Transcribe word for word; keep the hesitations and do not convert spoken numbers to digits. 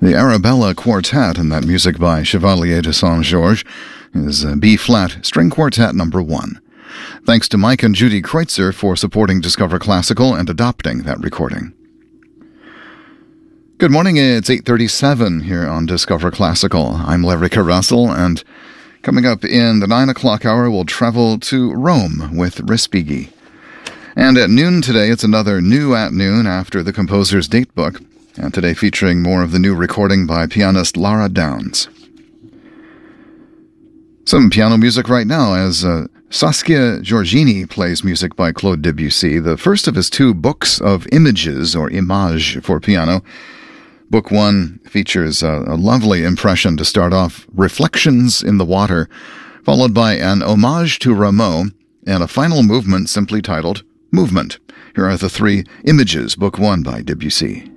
The Arabella Quartet, and that music by Chevalier de Saint-Georges, is B-flat string quartet number one. Thanks to Mike and Judy Kreutzer for supporting Discover Classical and adopting that recording. Good morning, it's eight thirty-seven here on Discover Classical. I'm Larry Russell, and coming up in the nine o'clock hour, we'll travel to Rome with Respighi. And at noon today, it's another New at Noon after the composer's datebook, and today featuring more of the new recording by pianist Lara Downs. Some piano music right now as uh, Saskia Giorgini plays music by Claude Debussy, the first of his two books of images, or images, for piano. Book one features a, a lovely impression to start off, Reflections in the Water, followed by an homage to Rameau, and a final movement simply titled Movement. Here are the three images, book one by Debussy.